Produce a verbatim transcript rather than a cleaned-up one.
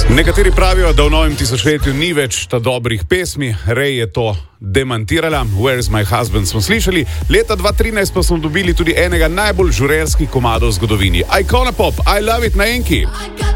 Nekateri pravijo, da v novem tisočletju ni več ta dobrih pesmi. Ray je to demantirala. Where is my husband smo slišali. Leta dva tisoč trinajst pa smo dobili tudi enega najbolj žurerskih komadov v zgodovini. Icona Pop, I love it na Enki.